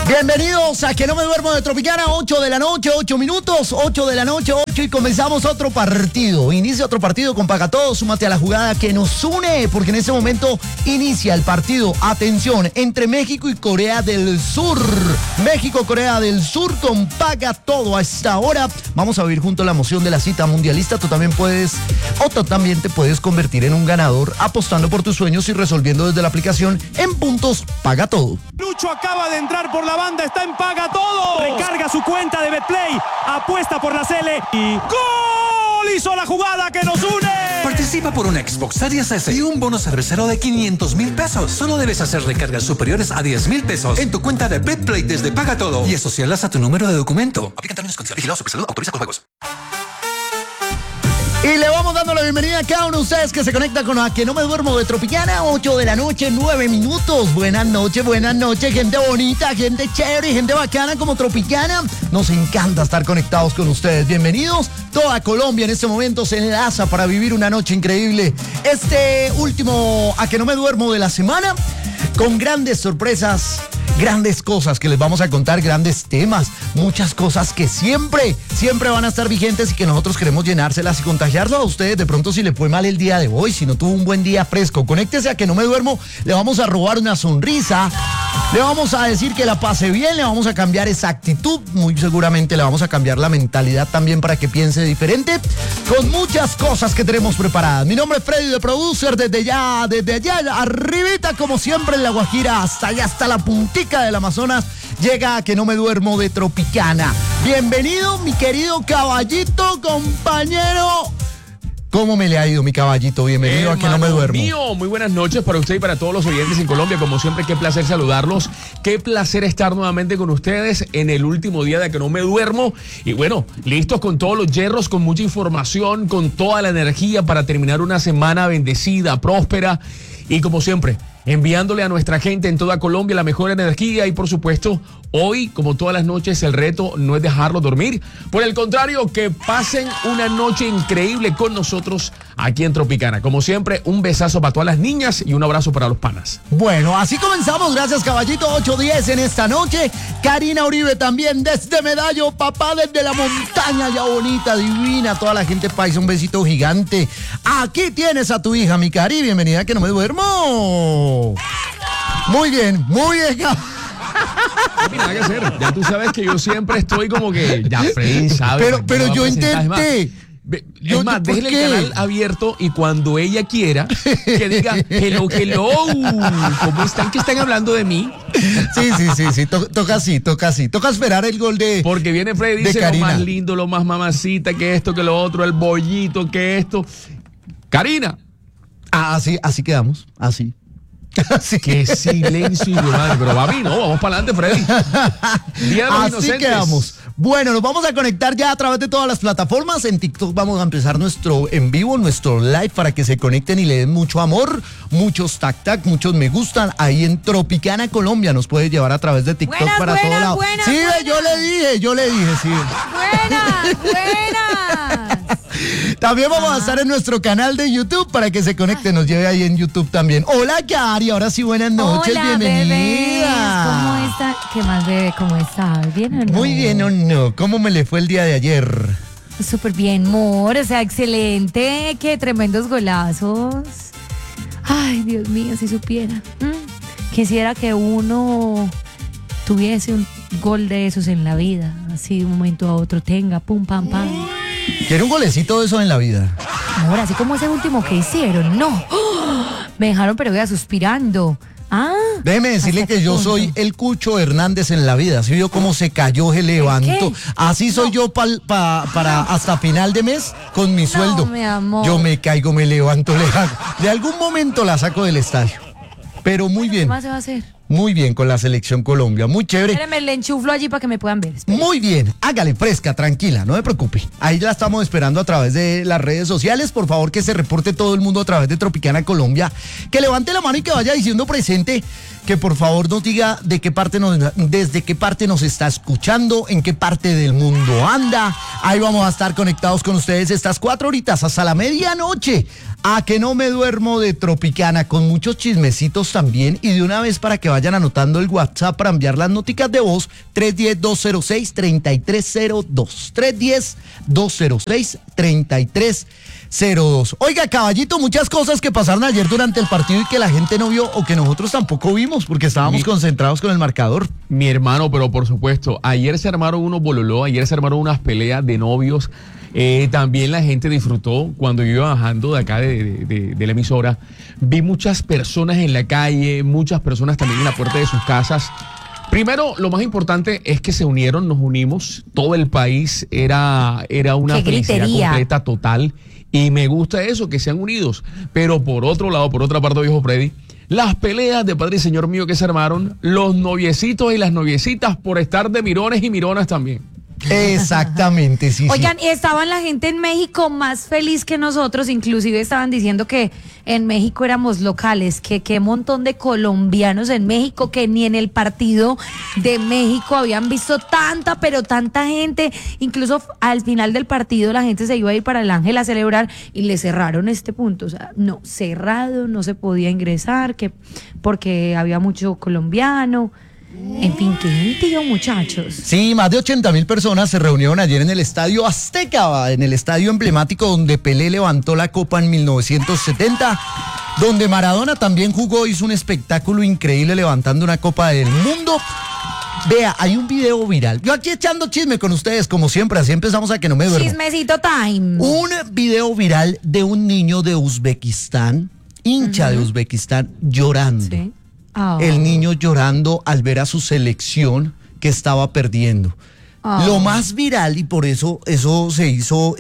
Bienvenidos a Que No Me Duermo de Tropicana, 8 de la noche, 8 minutos, 8 de la noche, 8 y comenzamos otro partido. Inicia otro partido con Paga Todo, súmate a la jugada que nos une, porque en este momento inicia el partido, atención, entre México y Corea del Sur. México, Corea del Sur con Paga Todo. A esta hora vamos a vivir junto a la emoción de la cita mundialista. Tú también te puedes convertir en un ganador apostando por tus sueños y resolviendo desde la aplicación en puntos Paga Todo. Lucho acaba de entrar por la banda, está en Paga Todo. Recarga su cuenta de Betplay, apuesta por la Cele y ¡gol! Hizo la jugada que nos une. Participa por una Xbox Series S y un bono cervecero de 500,000 pesos. Solo debes hacer recargas superiores a 10,000 pesos en tu cuenta de Betplay desde Paga Todo y asociarlas a tu número de documento. Aplican términos y condiciones. Vigilado Supersalud, autoriza con juegos. Y le vamos dando la bienvenida a cada uno de ustedes que se conecta con A Que No Me Duermo de Tropicana, 8 de la noche, 9 minutos. Buenas noches, gente bonita, gente chévere, gente bacana como Tropicana. Nos encanta estar conectados con ustedes. Bienvenidos. Toda Colombia en este momento se enlaza para vivir una noche increíble. Este último A Que No Me Duermo de la semana, con grandes sorpresas, grandes cosas que les vamos a contar, grandes temas, muchas cosas que siempre van a estar vigentes y que nosotros queremos llenárselas y contagiarlo a ustedes. De pronto, si le fue mal el día de hoy, si no tuvo un buen día fresco, conéctese a Que No Me Duermo, le vamos a robar una sonrisa, le vamos a decir que la pase bien, le vamos a cambiar esa actitud, muy seguramente le vamos a cambiar la mentalidad también para que piense diferente, con muchas cosas que tenemos preparadas. Mi nombre es Freddy, de Producer, desde allá arribita, como siempre en La Guajira, hasta allá, hasta la puntica del Amazonas, llega A Que No Me Duermo de Tropicana. Bienvenido, mi querido caballito, compañero. ¿Cómo me le ha ido, mi caballito? Bienvenido a Que No Me Duermo. Mío, muy buenas noches para usted y para todos los oyentes en Colombia. Como siempre, qué placer saludarlos. Qué placer estar nuevamente con ustedes en el último día de A Que No Me Duermo. Y bueno, listos con todos los hierros, con mucha información, con toda la energía para terminar una semana bendecida, próspera. Y como siempre, enviándole a nuestra gente en toda Colombia la mejor energía y por supuesto, hoy, como todas las noches, el reto no es dejarlos dormir. Por el contrario, que pasen una noche increíble con nosotros aquí en Tropicana. Como siempre, un besazo para todas las niñas y un abrazo para los panas. Bueno, así comenzamos. Gracias, caballito. 8:10 en esta noche. Karina Uribe también desde Medallo, papá desde la montaña ya bonita, divina. Toda la gente paisa, un besito gigante. Aquí tienes a tu hija, mi Cari. Bienvenida a Que No Me Duermo. Muy bien. No hay nada que hacer. Ya tú sabes que yo siempre estoy como que ya Freddy sabe. Pero yo intenté. Es más, déjele el canal abierto y cuando ella quiera que diga hello, ¿cómo están? ¿Que están hablando de mí? Sí, toca así. Toca esperar el gol de porque viene Freddy y dice Karina. Lo más lindo, lo más mamacita, que esto, que lo otro, el bollito, que esto. Karina. Así quedamos, así. Qué silencio, madre. Pero va a mí, no, vamos para adelante, Freddy. Día de los Así inocentes. quedamos. Bueno, nos vamos a conectar ya a través de todas las plataformas. En TikTok vamos a empezar nuestro en vivo, nuestro live, para que se conecten y le den mucho amor, muchos tac, muchos me gustan. Ahí en Tropicana Colombia nos puede llevar a través de TikTok para todo lado. Sí, yo le dije, sí. Buenas. También vamos a estar en nuestro canal de YouTube para que se conecten, nos lleve ahí en YouTube también. Hola, Cari, ahora sí, buenas noches, hola, bienvenida. ¿Cómo está? ¿Qué más, bebé? ¿Cómo está? ¿Bien o no? Muy bien o no. ¿Cómo me le fue el día de ayer? Súper bien, amor, o sea, excelente, qué tremendos golazos. Ay, Dios mío, si supiera. Quisiera que uno tuviese un gol de esos en la vida, así de un momento a otro tenga, pum, pam, pam. ¿Quiere un golecito de eso en la vida? Ahora, así como ese último que hicieron, no. ¡Oh! Me dejaron, pero vea, suspirando. Déjeme decirle que yo soy el Cucho Hernández en la vida. ¿Sí vio cómo se cayó, se levantó? Así soy yo para hasta final de mes con mi sueldo. Mi amor. Yo me caigo, me levanto, le hago. De algún momento la saco del estadio. Pero muy bien. ¿Qué más se va a hacer? Muy bien con la selección Colombia, muy chévere. Espérame, le enchuflo allí para que me puedan ver. Espérame. Muy bien, hágale, fresca, tranquila, no se preocupe. Ahí la estamos esperando a través de las redes sociales. Por favor, que se reporte todo el mundo a través de Tropicana Colombia. Que levante la mano y que vaya diciendo presente que por favor nos diga desde qué parte nos está escuchando, en qué parte del mundo anda. Ahí vamos a estar conectados con ustedes estas 4 horitas hasta la medianoche. A que no me duermo de Tropicana, con muchos chismecitos también. Y de una vez para que vayan anotando el WhatsApp para enviar las noticas de voz, 310-206-3302. 310-206-3302. Oiga, caballito, muchas cosas que pasaron ayer durante el partido y que la gente no vio o que nosotros tampoco vimos porque estábamos concentrados con el marcador. Mi hermano, pero por supuesto, ayer se armaron unos bololó, ayer se armaron unas peleas de novios. También la gente disfrutó cuando yo iba bajando de acá de la emisora. Vi muchas personas en la calle, muchas personas también en la puerta de sus casas. Primero, lo más importante es que se unieron, nos unimos. Todo el país era una felicidad completa, total. Y me gusta eso, que sean unidos. Pero por otro lado, por otra parte, viejo Freddy, las peleas de Padre y Señor mío que se armaron, los noviecitos y las noviecitas por estar de mirones y mironas también. Exactamente, sí. Oigan, estaban la gente en México más feliz que nosotros, inclusive estaban diciendo que en México éramos locales, que qué montón de colombianos en México, que ni en el partido de México habían visto tanta, pero tanta gente. Incluso al final del partido la gente se iba a ir para el Ángel a celebrar y le cerraron este punto, o sea, no, cerrado, no se podía ingresar, que porque había mucho colombiano. En fin, qué gentío, muchachos. Sí, más de 80,000 personas se reunieron ayer en el Estadio Azteca, en el estadio emblemático donde Pelé levantó la copa en 1970, donde Maradona también jugó, hizo un espectáculo increíble levantando una copa del mundo. Vea, hay un video viral. Yo aquí echando chisme con ustedes, como siempre, así empezamos a que no me duermo. Chismecito time. Un video viral de un niño de Uzbekistán, hincha de Uzbekistán, llorando. Sí. El niño llorando al ver a su selección que estaba perdiendo. Lo más viral, y por eso se hizo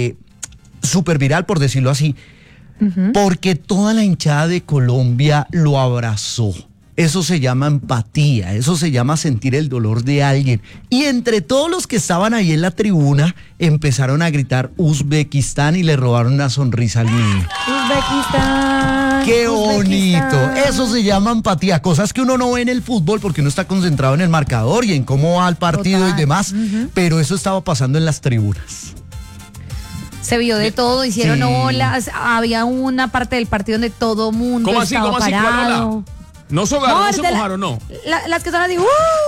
súper viral, por decirlo así, porque toda la hinchada de Colombia lo abrazó. Eso se llama empatía, eso se llama sentir el dolor de alguien. Y entre todos los que estaban ahí en la tribuna, empezaron a gritar Uzbekistán y le robaron una sonrisa al niño. Uzbekistán. ¡Qué bonito! Eso se llama empatía, cosas que uno no ve en el fútbol porque uno está concentrado en el marcador y en cómo va el partido. Total. Y demás, pero eso estaba pasando en las tribunas. Se vio de todo, hicieron olas, había una parte del partido donde todo mundo ¿Cómo así? estaba ¿Cómo así? parado. ¿No se ahogaron, no se mojaron, no? Las que están así,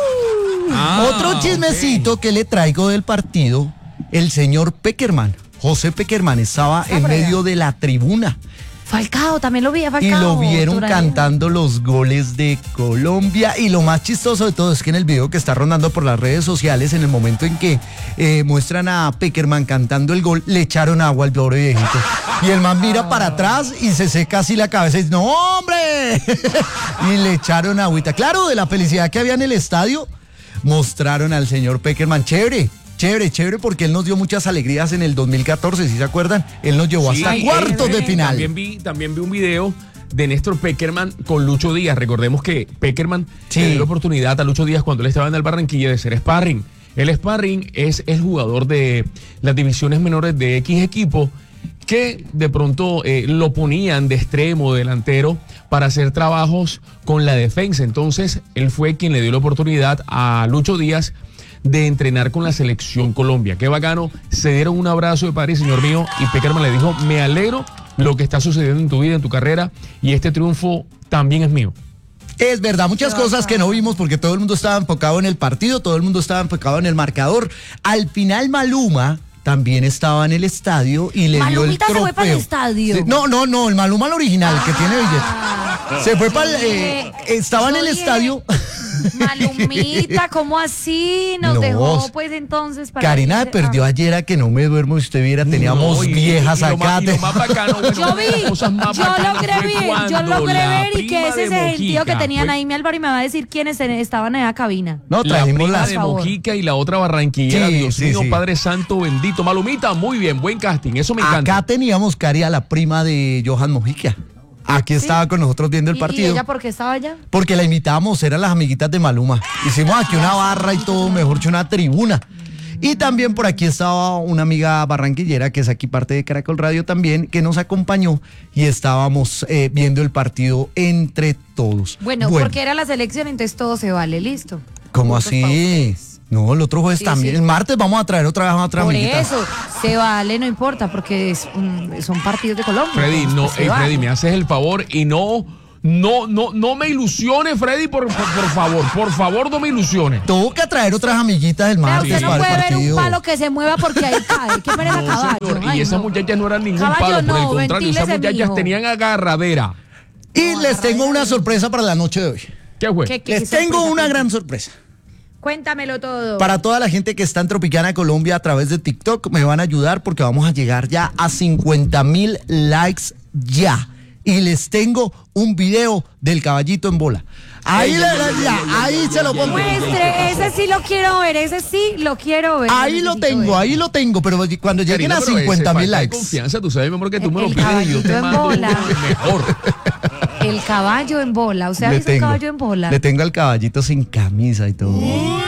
Otro chismecito que le traigo del partido, el señor Pekerman, José Pekerman, estaba en medio de la tribuna. Falcao, también lo vi a Falcao. Y lo vieron cantando los goles de Colombia. Y lo más chistoso de todo es que en el video que está rondando por las redes sociales, en el momento en que muestran a Pekerman cantando el gol, le echaron agua al pobre viejito. Y el man mira para atrás y se seca así la cabeza y dice, ¡no, hombre! Y le echaron agüita. Claro, de la felicidad que había en el estadio, mostraron al señor Pekerman. Chévere, porque él nos dio muchas alegrías en el 2014, ¿sí se acuerdan? Él nos llevó hasta cuartos de final. También vi un video de Néstor Pekerman con Lucho Díaz. Recordemos que Pekerman le dio la oportunidad a Lucho Díaz cuando él estaba en el Barranquilla de ser sparring. El sparring es el jugador de las divisiones menores de X equipo que de pronto lo ponían de extremo, delantero, para hacer trabajos con la defensa. Entonces, él fue quien le dio la oportunidad a Lucho Díaz de entrenar con la selección Colombia. Qué bacano, se dieron un abrazo de padre y señor mío, y Pekerman le dijo, me alegro lo que está sucediendo en tu vida, en tu carrera, y este triunfo también es mío. Es verdad, muchas cosas que no vimos porque todo el mundo estaba enfocado en el partido, todo el mundo estaba enfocado en el marcador. Al final Maluma también estaba en el estadio y le dio el trofeo. ¿Se fue para el estadio? Sí, no, el Maluma, el original, que tiene billete. Se fue para estaba en el estadio. Malumita, ¿cómo así? Nos dejó pues entonces para Karina perdió ayer a que no me duermo, usted viera, teníamos viejas acá. Lo más bacano, bueno, yo logré ver y que ese sentido que tenían ahí mi Álvaro y me va a decir quiénes estaban en la cabina. No, trajimos la de Mojica y la otra barranquillera. Dios mío, Padre Santo bendito. Malumita, muy bien, buen casting, eso me encanta. Acá teníamos, Cari, a la prima de Johan Mojica. Aquí estaba con nosotros viendo el partido. ¿Y ella por qué estaba allá? Porque la invitábamos, eran las amiguitas de Maluma. Hicimos aquí una barra y todo, mejor que una tribuna. Y también por aquí estaba una amiga barranquillera, que es aquí parte de Caracol Radio también, que nos acompañó y estábamos viendo el partido entre todos. Bueno, porque era la selección, entonces todo se vale, listo. ¿Cómo Puntos para así? ustedes. No, el otro jueves Sí, también. sí. El martes vamos a traer otra vez a otra Por amiguita. eso, se vale, no importa, porque son partidos de Colombia. Freddy, no, Se vale. Freddy, me haces el favor y no me ilusiones, Freddy, por favor, no me ilusiones. Toca traer otras amiguitas el Vea, martes usted no para el puede ver un partido. palo que se mueva porque ahí cae. ¿Qué pereza No, caballo? señor, Ay, y esas no. muchachas no eran ningún Caballo palo, por el no, contrario, esas ventílese, muchachas mijo. tenían agarradera. Y les tengo una sorpresa para la noche de hoy. ¿Qué fue? Les tengo una gran sorpresa. Cuéntamelo todo. Para toda la gente que está en Tropicana Colombia a través de TikTok, me van a ayudar porque vamos a llegar ya a 50,000 likes ya. Y les tengo un video del caballito en bola. Ahí se lo pongo. Muestre, ese sí lo quiero ver, ese sí lo quiero ver. Ahí lo tengo, pero cuando lleguen Karina, a pero ese 50,000 falta de likes. confianza, tú sabes, mi amor, que tú me lo El pides y yo te caballito en mando bola. uno mejor. El caballo en bola, o sea, Le ¿es un caballo en bola? Le tengo al caballito sin camisa y todo.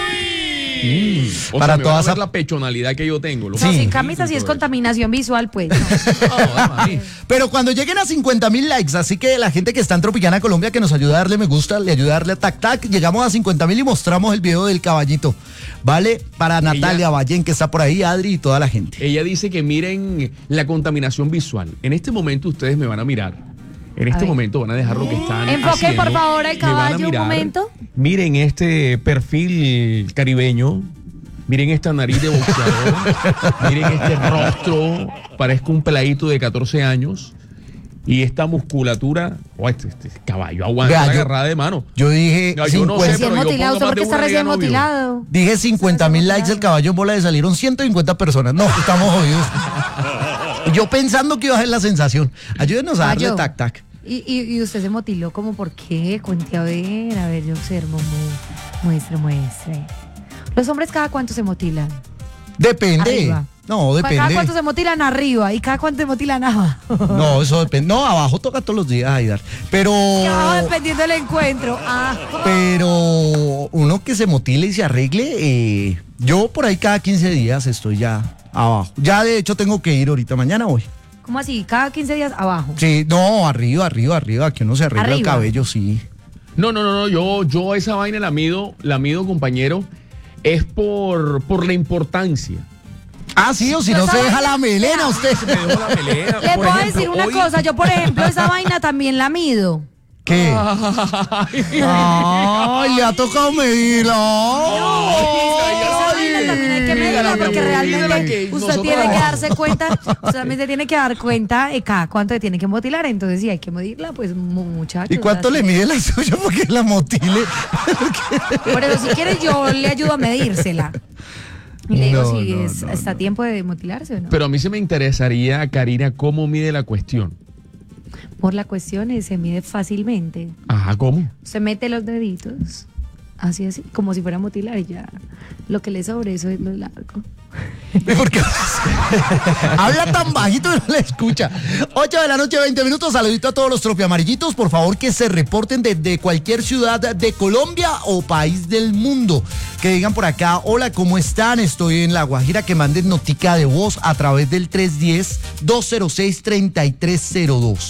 O Para sea, me van a todas ver esa- la pechonalidad que yo tengo. No, sin camisa sí es contaminación visual, pues. Pero cuando lleguen a 50,000 likes, así que la gente que está en Tropicana Colombia, que nos ayuda a darle me gusta, le ayuda a darle a tac tac, llegamos a 50,000 y mostramos el video del caballito. ¿Vale? Para Natalia Ballén, que está por ahí, Adri y toda la gente. Ella dice que miren la contaminación visual. En este momento ustedes me van a mirar. En este ver. momento van a dejar lo que están Enfoque, haciendo. por favor, al Me van a caballo un mirar. momento. Miren este perfil caribeño. Miren esta nariz de boxeador. Miren este rostro. Parezco un peladito de 14 años. Y esta musculatura. Oh, este caballo aguanta Vea, la yo- agarrada de mano. Yo dije No, yo no sé, Recién pero yo motilado, pongo ¿usted más por de qué está una recién novio. motilado? Dije 50,000 likes el caballo en bola y salieron 150 personas. No, estamos jodidos. Yo pensando que iba a ser la sensación. Ayúdenos a darle Caballo. tac tac. Y usted se motiló, ¿como por qué? Cuente a ver, yo observo, muestre. Los hombres, ¿cada cuánto se motilan? Depende. Arriba. No, ¿Cada depende. cuánto se motilan arriba y cada cuánto se motilan abajo? No, eso depende. No, abajo toca todos los días, Aidar. Pero. Y abajo dependiendo del encuentro. Ah. Pero uno que se motile y se arregle, yo por ahí cada 15 días estoy ya abajo. Ya de hecho tengo que ir ahorita, mañana voy. ¿Cómo así? ¿Cada 15 días abajo? Sí, no, arriba, que uno se arregla el Arriba. cabello, sí. No, yo esa vaina la mido, compañero, es por la importancia. Ah, sí, o si no se deja la melena usted. Me dejo la melena. Les Por voy a ejemplo, decir una hoy- cosa. Yo, por ejemplo, esa vaina también la mido. ¿Qué? Ay, Ay, le ha tocado medirla. Esa vaina también hay que medirla porque realmente usted tiene que darse cuenta, usted también se tiene que dar cuenta de cada cuánto le tiene que motilar. Entonces, si hay que medirla, pues muchachos. ¿Y cuánto o sea, le mide la suya porque la motile? Por eso, si quieres, yo le ayudo a medírsela. Y le digo No, si no, está a tiempo de motilarse o no. Pero a mí se me interesaría, Karina, cómo mide la cuestión. Por la cuestión se mide fácilmente. Ajá, ¿cómo? Se mete los deditos, así, como si fuera a motilar y ya. Lo que le sobre eso es lo largo. Porque habla tan bajito que no le escucha. 8 de la noche, 20 minutos. Saludito a todos los tropiamarillitos. Por favor, que se reporten desde cualquier ciudad de Colombia o país del mundo. Que digan por acá, hola, ¿cómo están? Estoy en La Guajira. Que manden notica de voz a través del 310-206-3302.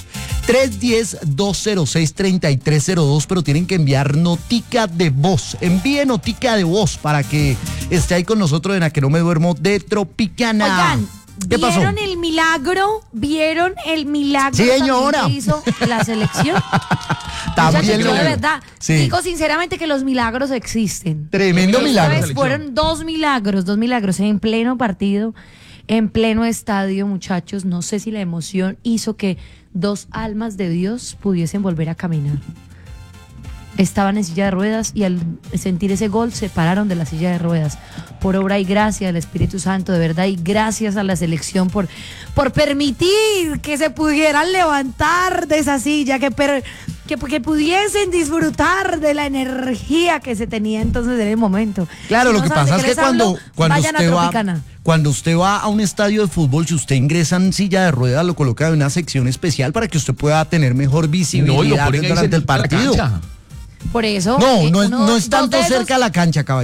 310-206-3302, pero tienen que enviar notica de voz. Envíe notica de voz para que esté ahí con nosotros en A Que No Me Duermo de Tropicana. Oigan, ¿qué pasó? ¿vieron el milagro? ¿Vieron el milagro Sí, también señora. que hizo la selección? También Muchachos, yo lo de vi. verdad Sí. digo sinceramente que los milagros existen. Tremendo Esta milagro. vez fueron dos milagros en pleno partido, en pleno estadio, muchachos. No sé si la emoción hizo que dos almas de Dios pudiesen volver a caminar. Estaban en silla de ruedas y al sentir ese gol se pararon de la silla de ruedas. Por obra y gracia del Espíritu Santo, de verdad, y gracias a la selección por permitir que se pudieran levantar de esa silla, que pudiesen disfrutar de la energía que se tenía entonces en el momento. Claro, Si lo no que saben pasa de es qué que les hablo, cuando vayan a usted va, Tropicana. cuando usted va a un estadio de fútbol, si usted ingresa en silla de ruedas, lo coloca en una sección especial para que usted pueda tener mejor No, y lo visibilidad ponen ahí durante el cerquita de la partido. cancha. Por eso. No, no dos es tanto de esos- cerca a la cancha, caballito.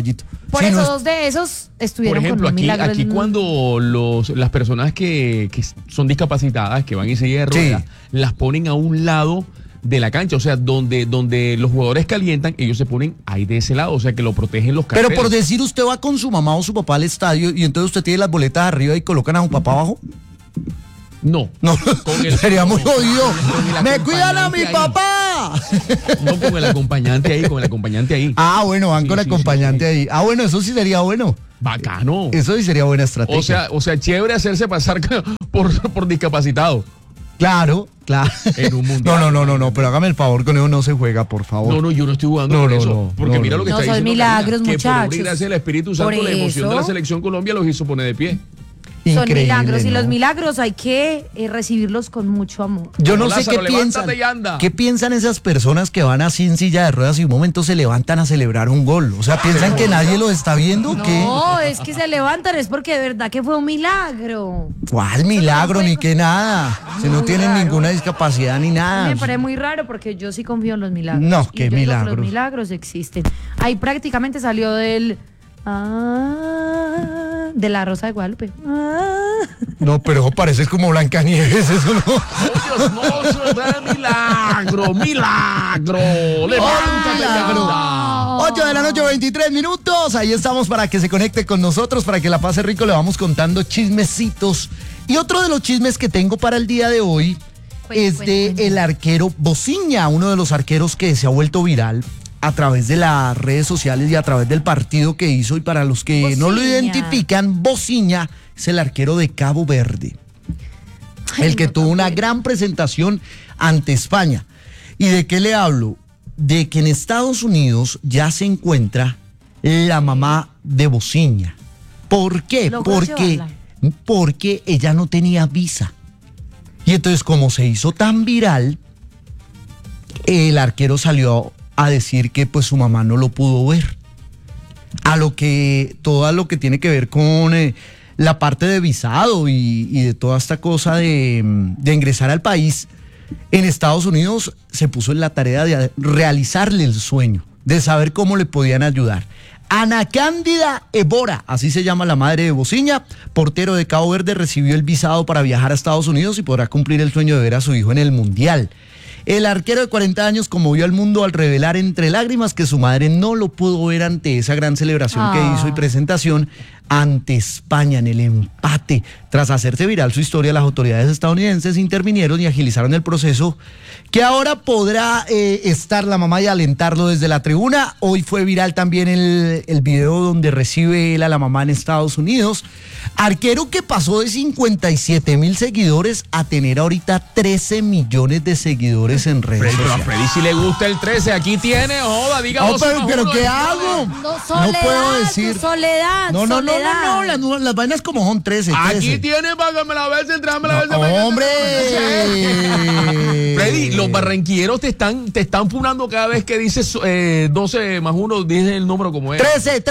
Por Sí, eso no es- 2 de esos Por estuvieron ejemplo, con un milagro. aquí cuando las personas que son discapacitadas, que van en silla de ruedas, las ponen a un lado de la cancha, o sea, donde los jugadores calientan, ellos se ponen ahí de ese lado, o sea, que lo protegen los carteles. Pero por decir, usted va con su mamá o su papá al estadio y entonces usted tiene las boletas arriba y colocan a su papá abajo. No. No, Con el- sería muy jodido. con el ¡Me cuidan a mi acompañante ahí. papá! No, con el acompañante ahí. Ah, bueno, van Sí, con el sí, acompañante sí, sí. ahí. Ah, bueno, eso sí sería bueno. Bacano. Eso sí sería buena estrategia. O sea, chévere hacerse pasar por discapacitado. Claro, claro. En un mundial. No, pero hágame el favor, con eso no se juega, por favor. No, yo no estoy jugando No, con no, eso. no, Porque no, mira no. lo que No, está son diciendo milagros, Karina, que por muchachos. obra y gracia del Espíritu Santo, Por la emoción de la eso. selección Colombia los hizo poner de pie. Son Increíble, milagros y ¿no? los milagros hay que recibirlos con mucho amor. Yo no Vamos, sé Lázaro, qué piensan. levántate y anda. ¿Qué piensan esas personas que van así en silla de ruedas y un momento se levantan a celebrar un gol? O sea, ¿piensan que nadie los está viendo o qué? No, es que se levantan, es porque de verdad que fue un milagro. ¿Cuál milagro ni qué nada? Si no Muy tienen raro. ninguna discapacidad ni nada. Me parece muy raro porque yo sí confío en los milagros. No, Y qué yo digo que milagros. los milagros existen. Ahí prácticamente salió de la Rosa de Guadalupe. No, pero pareces como Blancanieves, eso no. ¡Oh, Dios, no, eso es milagro! ¡Milagro! ¡Levántate y milagro! anda! 8 de la noche, 23 minutos. Ahí estamos para que se conecte con nosotros, para que la pase rico. Le vamos contando chismecitos. Y otro de los chismes que tengo para el día de hoy es de el arquero Bociña, uno de los arqueros que se ha vuelto viral a través de las redes sociales y a través del partido que hizo. Y para los que no lo Bociña. identifican, Bociña es el arquero de Cabo Verde, el que tuvo una gran presentación ante España. ¿Y de qué le hablo? De que en Estados Unidos ya se encuentra la mamá de Bociña. ¿Por qué? ¿Logró llevarla? Porque ella no tenía visa. Y entonces, como se hizo tan viral, el arquero salió a decir que pues su mamá no lo pudo ver. Todo lo que tiene que ver con la parte de visado y de toda esta cosa de ingresar al país, en Estados Unidos se puso en la tarea de realizarle el sueño, de saber cómo le podían ayudar. Ana Cándida Ebora, así se llama la madre de Bociña, portero de Cabo Verde, recibió el visado para viajar a Estados Unidos y podrá cumplir el sueño de ver a su hijo en el Mundial. El arquero de 40 años conmovió al mundo al revelar entre lágrimas que su madre no lo pudo ver ante esa gran celebración que hizo y presentación ante España en el empate. Tras hacerse viral su historia, las autoridades estadounidenses intervinieron y agilizaron el proceso, que ahora podrá estar la mamá y alentarlo desde la tribuna. Hoy fue viral también el video donde recibe él a la mamá en Estados Unidos. Arquero que pasó de 57,000 seguidores a tener ahorita 13 millones de seguidores en redes Pero a sociales. Freddy si le gusta el 13, aquí tiene, joda, diga No, vos, pero uno, ¿qué dos, hago? No, soledad, puedo decir. soledad, No, soledad. las vainas como son 13. Aquí tiene para que me la beses, tráeme la beses. ¡Hombre! Freddy, los barranquilleros te están punando cada vez que dices 12 más 1, dices el número como es. 13.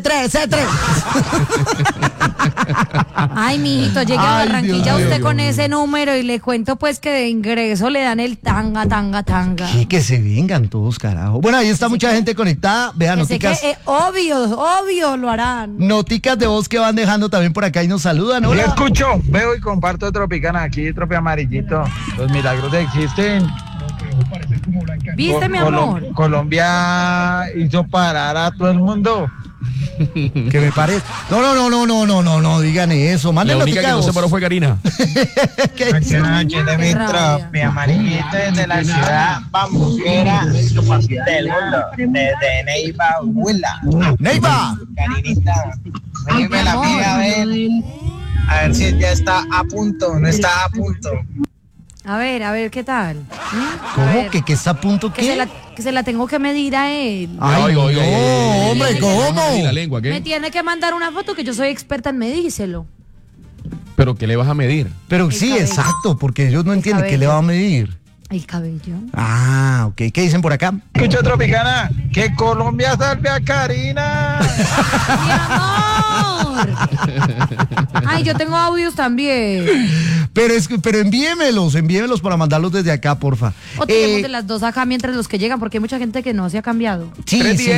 Ay, mijito, llegué a Ay, Barranquilla Dios usted mío. con ese número y le cuento pues que de ingreso le dan el tanga. Sí, que se vengan todos, carajo. Bueno, ahí está mucha gente conectada. Vean, Que sé que, noticas, obvio lo harán. noticas de voz que van dejando también por acá y nos saludan. Yo Hola. escucho, veo y comparto Tropicana aquí, Tropi Amarillito. Los milagros existen. ¿Viste, mi amor? Colombia hizo parar a todo el mundo. Que me parece. No, digan eso. La Manden única notica que de no se voz. paró fue Karina. ¿Qué Buenas dice? noches de mi Qué rabia. Tropi Amarillito desde la ciudad bambuquera del mundo, desde Neiva, Huila. Neiva. Carinita, dime la mía, a ver si ya está a punto, no está a punto. A ver, ¿qué tal? A ¿Cómo? ver, ¿Que está a punto que se, qué? que se la tengo que medir a él. Ay, Oiga, no, hombre, ¿cómo? ¿Y la lengua Me qué? tiene que mandar una foto que yo soy experta en medírselo. ¿Pero qué le vas a medir? Pero El sí, cabello. exacto, porque ellos no El entienden qué le cabello. va a medir. El cabello. Ah, ok. ¿Qué dicen por acá? Escucha, Tropicana, que Colombia salve a Karina. ¡Mi amor! Ay, yo tengo audios también. Pero envíemelos para mandarlos desde acá, porfa. O tenemos de las dos acá mientras los que llegan, porque hay mucha gente que no se ha cambiado. Sí,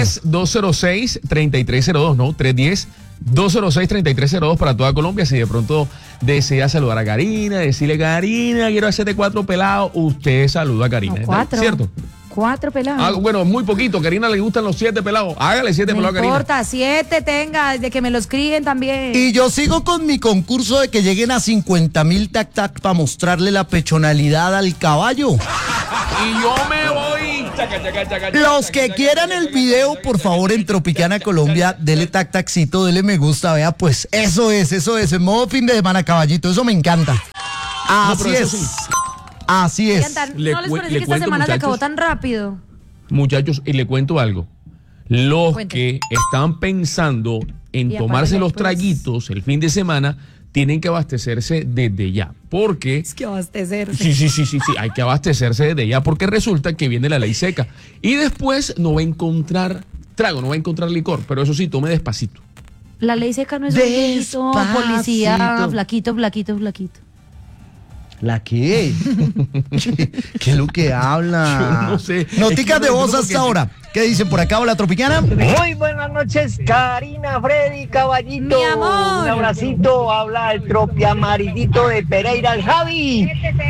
310-206-3302, ¿no? 310-206-3302 para toda Colombia. Si de pronto desea saludar a Karina, decirle, Karina, quiero hacerte 4 pelados, usted saluda a Karina. No, 4. ¿Cierto? 4 pelados. Ah, bueno, muy poquito. A Karina le gustan los 7 pelados. Hágale 7 No pelados a Karina. importa, 7 tenga, desde que me los críen también. Y yo sigo con mi concurso de que lleguen a 50,000 tac-tac para mostrarle la pechonalidad al caballo. Y yo me voy. Los que quieran el video, por favor, en Tropicana Colombia, dele tac-taccito, dele me gusta, vea, pues eso es, en modo fin de semana, caballito, eso me encanta. Así pero eso es. sí. Así es. ¿No les parece que esta cuento, semana se acabó muchachos. tan rápido? Muchachos, y le cuento algo. Los Cuente. que están pensando en Y tomarse aparte los después. traguitos el fin de semana tienen que abastecerse desde ya. Porque Es que abastecerse. sí, hay que abastecerse desde ya porque resulta que viene la ley seca. Y después no va a encontrar trago, no va a encontrar licor. Pero eso sí, tome despacito. La ley seca no es un viejito policía Despacito. flaquito. ¿La qué? ¿Qué es lo que habla? Yo no sé. Noticas Es que de no voz entiendo hasta por qué. ahora. ¿Qué dicen por acá, la Tropicana? Muy buenas noches, Karina, Freddy, Caballito. Mi amor. Un abracito, habla el tropi amarillito de Pereira, el Javi.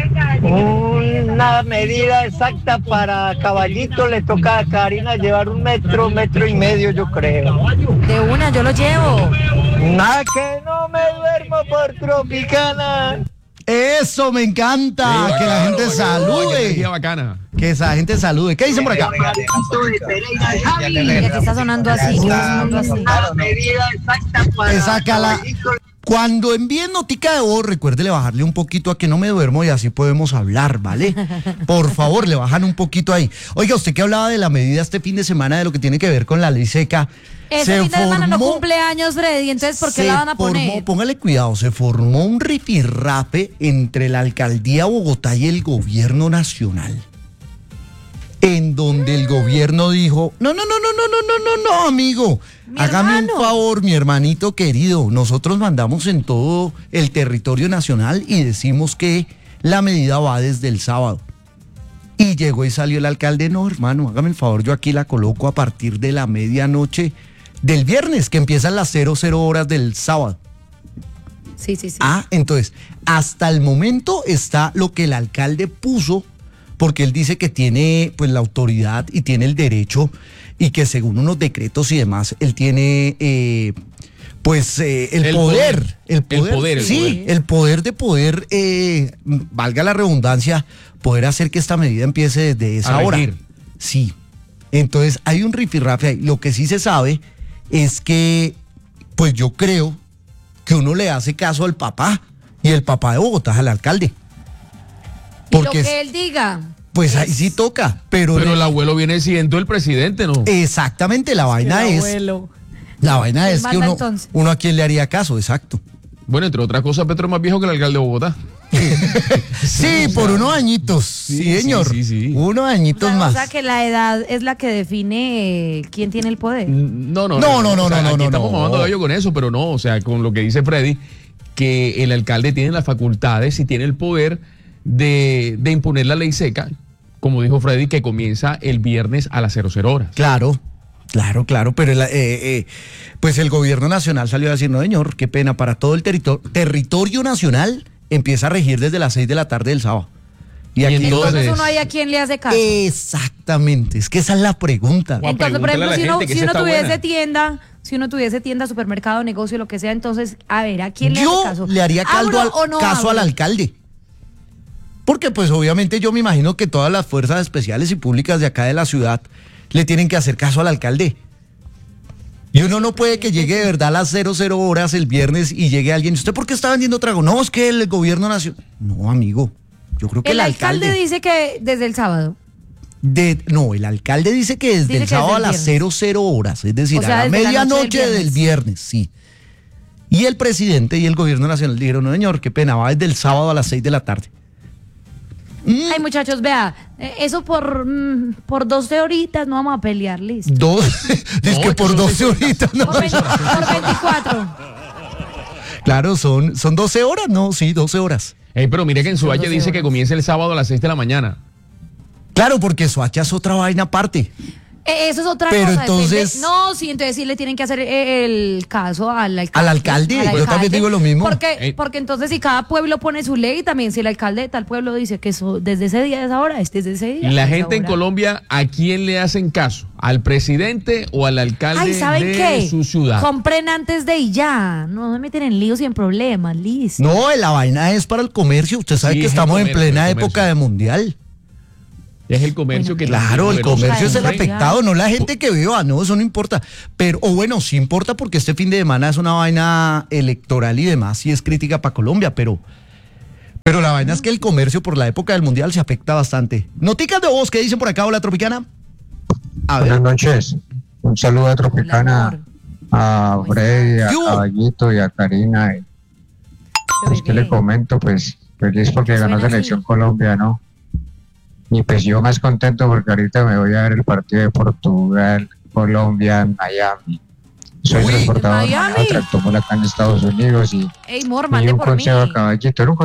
Una medida exacta para Caballito, le toca a Karina llevar 1 metro, 1,5 metros, yo creo. De una, yo lo llevo. Nada que no me duermo por Tropicana. Eso me encanta. Que la gente Qué salude. energía bacana. Que esa gente salude. ¿Qué dicen por acá? Caballito de Pereira, el Javi. Y aquí está sonando así, Una medida exacta para Esa cala. Caballito. Cuando envíen notica de voz, recuérdele bajarle un poquito a que no me duermo y así podemos hablar, ¿vale? Por favor, le bajan un poquito ahí. Oiga, usted que hablaba de la medida este fin de semana de lo que tiene que ver con la ley seca. Ese fin de semana no cumple años, Freddy, entonces ¿por qué la van a poner? Póngale cuidado, se formó un rifirrafe entre la alcaldía de Bogotá y el gobierno nacional. En donde el gobierno dijo, no, amigo, hágame un favor, mi hermanito querido, nosotros mandamos en todo el territorio nacional y decimos que la medida va desde el sábado. Y llegó y salió el alcalde, no, hermano, hágame el favor, yo aquí la coloco a partir de la medianoche del viernes, que empiezan las 00 horas del sábado. Sí. Ah, entonces, hasta el momento está lo que el alcalde puso, porque él dice que tiene pues la autoridad y tiene el derecho y que según unos decretos y demás, él tiene el poder. Sí, el poder de poder, valga la redundancia, poder hacer que esta medida empiece desde esa hora. Regir. Sí. Entonces hay un rifirrafe ahí. Lo que sí se sabe es que, pues yo creo que uno le hace caso al papá y el papá de Bogotá es al alcalde. Porque y lo que él diga. pues ahí sí toca, pero el abuelo viene siendo el presidente, ¿no? exactamente la vaina es ¿Quién que manda entonces? uno a quién le haría caso, exacto. Bueno, entre otras cosas, Petro es más viejo que el alcalde de Bogotá. Sí, por unos añitos, sí, señor. sí. Unos añitos más. O sea que la edad es la que define quién tiene el poder. No. No, Aquí no, estamos no. mamando gallo con eso, pero no, o sea, con lo que dice Freddy, que el alcalde tiene las facultades y tiene el poder de imponer la ley seca, como dijo Freddy, que comienza el viernes a las 00 horas. Claro, pero pues el gobierno nacional salió a decir, no señor, qué pena, para todo el territorio nacional empieza a regir desde las 6 de la tarde del sábado. Y aquí Entonces uno hay a quien le hace caso. Exactamente, es que esa es la pregunta. Juan, Entonces, por pregúntale a ejemplo, la gente que si esa uno está tuviese buena. tienda, si uno tuviese tienda, supermercado, negocio, lo que sea, entonces, a ver, ¿a quién le hace Yo caso? le haría ¿Abro o no caso al abro? alcalde. Porque pues obviamente yo me imagino que todas las fuerzas especiales y públicas de acá de la ciudad le tienen que hacer caso al alcalde. Y uno no puede que llegue de verdad a las 00 horas el viernes y llegue alguien. ¿Usted por qué está vendiendo trago? No, es que el gobierno nacional. No, amigo. Yo creo que El alcalde dice que desde el sábado. No, el alcalde dice que desde Dice el que sábado a desde el las viernes. 00 horas, es decir, O sea, a la desde la noche del medianoche del viernes, sí. Y el presidente y el gobierno nacional dijeron, no señor, qué pena, va desde el sábado a las 6 de la tarde. Ay, muchachos, vea, eso por 12 horitas no vamos a pelear, listo. Dice que por 12 horitas, no. Por 24. Claro, son 12 horas, ¿no? Sí, 12 horas. Pero mire que en Soacha dice que comienza el sábado a las 6 de la mañana. Claro, porque Soacha es otra vaina aparte. Eso es otra Pero cosa. entonces... sí, entonces sí le tienen que hacer el caso al alcalde. ¿Al alcalde? Yo también digo lo mismo. Porque entonces si cada pueblo pone su ley, también si el alcalde de tal pueblo dice que eso desde ese día es ahora, desde ese día. Y la es gente en ahora. Colombia, ¿a quién le hacen caso? ¿Al presidente o al alcalde Ay, ¿saben de qué? su ciudad? Compren antes de y ya. No se meten en líos y en problemas, listo. No, la vaina es para el comercio. Usted sabe Sí, que es el estamos en comercio, plena el comercio. época de mundial. Es el comercio que... Claro, el comercio es el Hombre. afectado, no la gente que viva, no, eso no importa. Pero, o bueno, sí importa porque este fin de semana es una vaina electoral y demás, y es crítica para Colombia, pero la vaina es que el comercio por la época del mundial se afecta bastante. Noticas de voz, ¿qué dicen por acá? Hola, Tropicana. A ver. Buenas noches. Un saludo a Tropicana, a Freddy, a ¿Qué hubo? Caballito y a Karina. Pues que le comento, pues feliz porque ganó Suena así. Selección Colombia, ¿no? Y pues yo más contento porque ahorita me voy a ver el partido de Portugal, Colombia, Miami. Soy Uy, transportador ¿en Miami? de tractomula acá en Estados Unidos y Ey, Mor, un mande por mí. consejo a Caballito. Era un